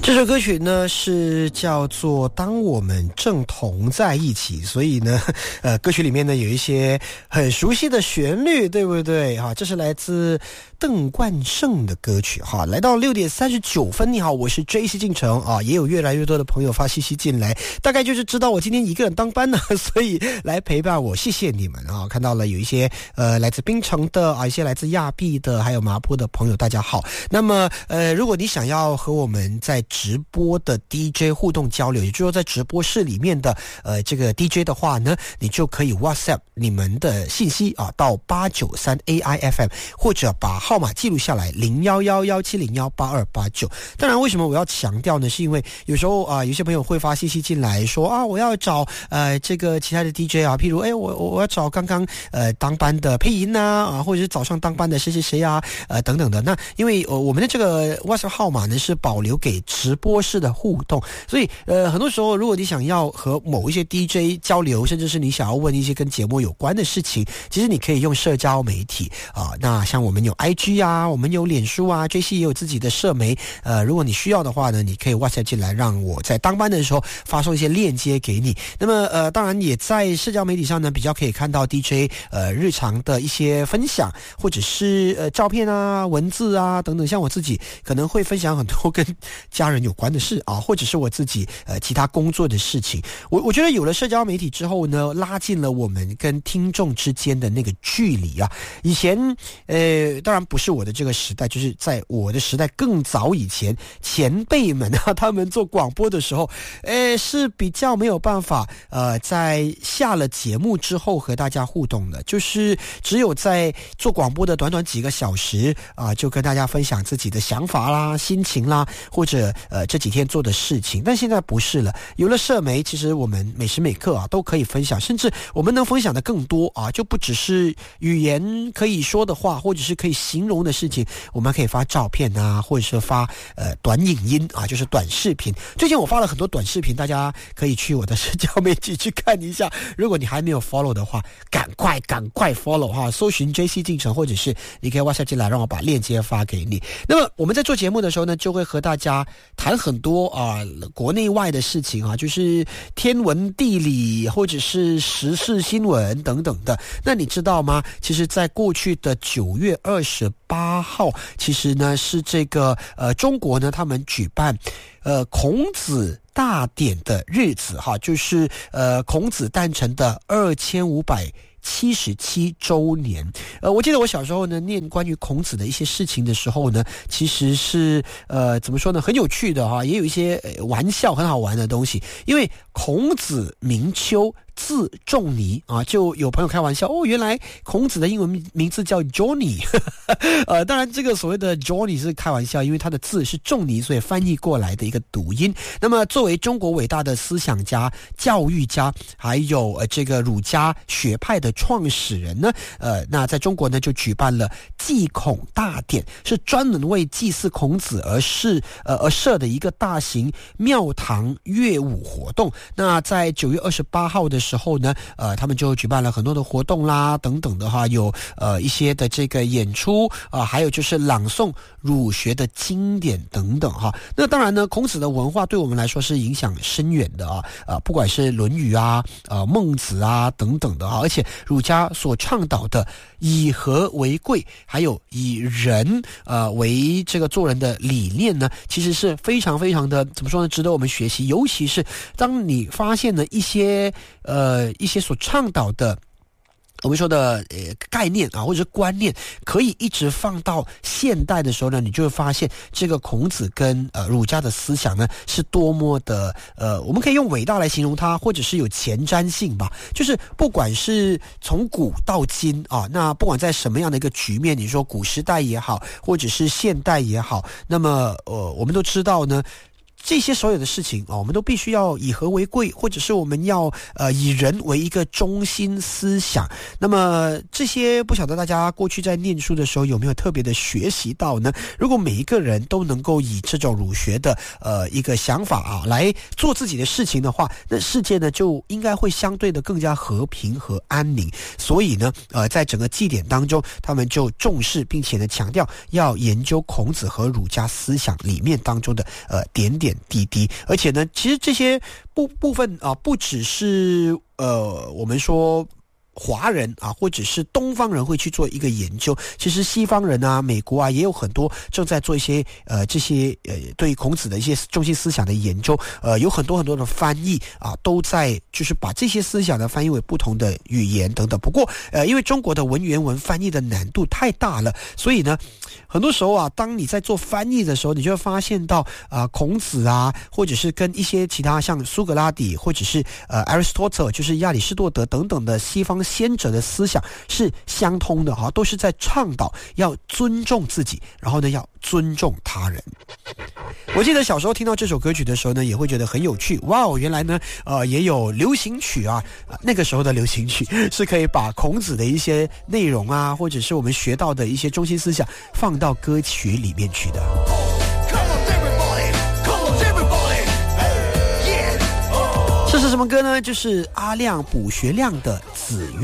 这首歌曲呢是叫做《当我们正同在一起》，所以呢，歌曲里面呢有一些很熟悉的旋律，对不对？哈，这是来自邓冠胜的歌曲哈。来到6点39分，你好，我是 JC 进城啊，也有越来越多的朋友发信息进来，大概就是知道我今天一个人当班呢，所以来陪伴我，谢谢你们啊！看到了有一些来自槟城的啊，一些来自亚庇的，还有麻坡的朋友，大家好。那么如果你想要和我们在直播的 DJ 互动交流，也就是说在直播室里面的这个 DJ 的话呢，你就可以 WhatsApp 你们的信息啊到893 AIFM， 或者把号码记录下来011170182289。当然为什么我要强调呢，是因为有时候有些朋友会发信息进来说啊，我要找这个其他的 DJ 啊，譬如我要找刚刚当班的配音啊，或者是早上当班的谁谁谁啊等等的。那因为我们的这个 WhatsApp 号码呢是保留给直播室的互动，所以很多时候如果你想要和某一些 DJ 交流，甚至是你想要问一些跟节目有关的事情，其实你可以用社交媒体那像我们有 IG 啊，我们有脸书啊， JC 也有自己的社媒，如果你需要的话呢，你可以 WhatsApp 进来，让我在当班的时候发送一些链接给你。那么当然也在社交媒体上呢比较可以看到 DJ 日常的一些分享，或者是照片啊、文字啊等等。像我自己可能会分享很多跟家人有关的事啊，或者是我自己其他工作的事情。我觉得有了社交媒体之后呢，拉近了我们跟听众之间的那个距离啊。以前当然不是我的这个时代，就是在我的时代更早以前，前辈们啊，他们做广播的时候是比较没有办法在下了节目之后和大家互动的，就是只有在做广播的短短几个小时就跟大家分享自己的想法啦、心情啦，或者这几天做的事情。但现在不是了，有了社媒，其实我们每时每刻都可以分享，甚至我们能分享的更多就不只是语言可以说的话，或者是可以形容的事情，我们可以发照片啊，或者是发短影音就是短视频。最近我发了很多短视频，大家可以去我的社交媒体去看一下。如果你还没有 follow 的话，赶快 follow 搜寻 JC 进城，或者是你可以 WhatsApp 进来，让我把链接发给你。那么我们在做节目的时候呢，就会和大家谈很多国内外的事情就是天文地理或者是时事新闻等等的。那你知道吗？其实在过去的9月28号，其实呢是这个中国呢他们举办孔子大典的日子就是孔子诞辰的2577周年。我记得我小时候呢念关于孔子的一些事情的时候呢，其实是怎么说呢，很有趣的也有一些玩笑很好玩的东西。因为孔子名丘，字仲尼就有朋友开玩笑原来孔子的英文名字叫 Johnny 当然这个所谓的 Johnny 是开玩笑，因为他的字是仲尼，所以翻译过来的一个读音。那么作为中国伟大的思想家、教育家，还有这个儒家学派的创始人呢，那在中国呢就举办了祭孔大典，是专门为祭祀孔子而设的一个大型庙堂乐舞活动。那在9月28号的时候呢，他们就举办了很多的活动啦，等等的有一些的这个演出还有就是朗诵儒学的经典等等那当然呢，孔子的文化对我们来说是影响深远的不管是《论语》孟子等等的而且儒家所倡导的以和为贵，还有以人为这个做人的理念呢，其实是非常非常的怎么说呢，值得我们学习。尤其是当你发现了一些所倡导的我们说的概念或者是观念可以一直放到现代的时候呢，你就会发现这个孔子跟儒家的思想呢是多么的我们可以用伟大来形容它，或者是有前瞻性吧。就是不管是从古到今那不管在什么样的一个局面，你说古时代也好，或者是现代也好，那么我们都知道呢，这些所有的事情我们都必须要以和为贵，或者是我们要以人为一个中心思想。那么这些不晓得大家过去在念书的时候有没有特别的学习到呢？如果每一个人都能够以这种儒学的一个想法来做自己的事情的话，那世界呢就应该会相对的更加和平和安宁。所以呢在整个祭典当中，他们就重视并且呢强调要研究孔子和儒家思想里面当中的点点点滴滴。而且呢，其实这些部分啊，不只是我们说华人啊，或者是东方人会去做一个研究，其实西方人啊，美国啊，也有很多正在做一些这些对孔子的一些中心思想的研究，有很多的翻译啊，都在就是把这些思想呢翻译为不同的语言等等。不过因为中国的文言文翻译的难度太大了，所以呢，很多时候啊，当你在做翻译的时候，你就会发现到孔子啊，或者是跟一些其他像苏格拉底，或者是Aristotle， 就是亚里士多德等等的西方先者的思想是相通的哈，都是在倡导要尊重自己，然后呢要尊重他人。我记得小时候听到这首歌曲的时候呢，也会觉得很有趣。哇哦，原来呢也有流行曲啊，那个时候的流行曲是可以把孔子的一些内容啊，或者是我们学到的一些中心思想放到歌曲里面去的。这是什么歌呢？就是阿亮卜学亮的《子曰》。